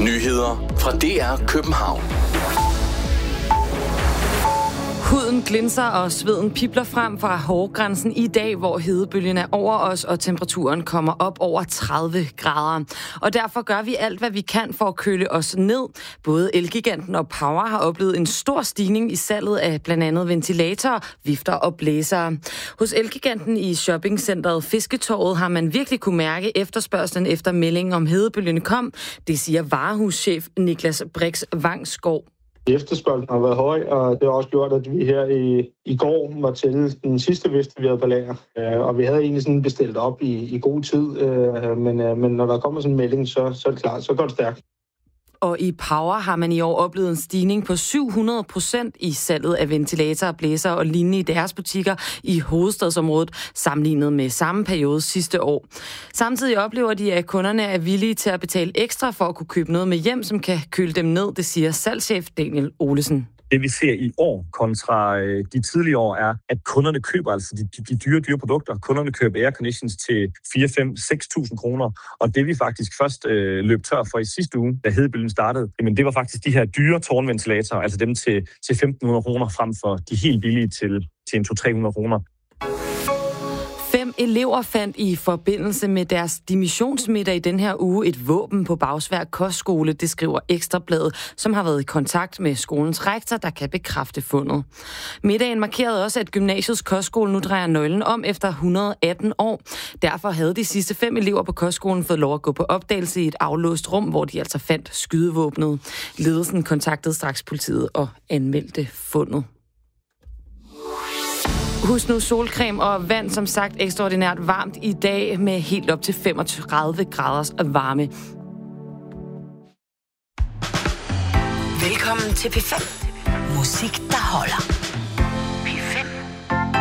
Nyheder fra DR København. Huden glinser og sveden pibler frem fra hårgrænsen i dag, hvor hedebølgen er over os, og temperaturen kommer op over 30 grader. Og derfor gør vi alt, hvad vi kan for at køle os ned. Både Elgiganten og Power har oplevet en stor stigning i salget af blandt andet ventilatorer, vifter og blæsere. Hos Elgiganten i shoppingcentret Fisketorvet har man virkelig kunne mærke efterspørgslen efter meldingen om hedebølgen kom. Det siger varehuschef Niklas Brix Vangsgaard. Efterspørgslen har været høj, og det har også gjort, at vi her i går var til den sidste vifte, vi havde på lager. Og vi havde egentlig sådan bestilt op i god tid, men når der kommer sådan en melding, så er det klart, så går det stærkt. Og i Power har man i år oplevet en stigning på 700% i salget af ventilatorer, blæsere og lignende i deres butikker i hovedstadsområdet, sammenlignet med samme periode sidste år. Samtidig oplever de, at kunderne er villige til at betale ekstra for at kunne købe noget med hjem, som kan køle dem ned, det siger salgschef Daniel Olesen. Det vi ser i år kontra de tidligere år er, at kunderne køber altså de dyre produkter. Kunderne køber airconditions til 4-5-6.000 kroner. Og det vi faktisk først løb tør for i sidste uge, da hedebølgen startede, jamen det var faktisk de her dyre tårnventilatorer, altså dem til 1.500 kroner frem for de helt billige til 200-300 kroner. 5 elever fandt i forbindelse med deres dimissionsmiddag i den her uge et våben på Bagsværd Kostskole, det skriver Ekstrabladet, som har været i kontakt med skolens rektor, der kan bekræfte fundet. Middagen markerede også, at gymnasiets kostskole nu drejer nøglen om efter 118 år. Derfor havde de sidste 5 elever på kostskolen fået lov at gå på opdagelse i et aflåst rum, hvor de altså fandt skydevåbnet. Ledelsen kontaktede straks politiet og anmeldte fundet. Husk nu solcreme og vand, som sagt ekstraordinært varmt i dag med helt op til 35 graders varme. Velkommen til P5. Musik, der holder.